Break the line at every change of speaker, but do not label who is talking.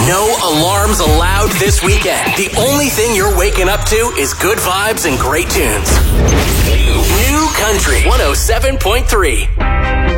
No alarms allowed this weekend. The only thing you're waking up to is good vibes and great tunes. New Country 107.3.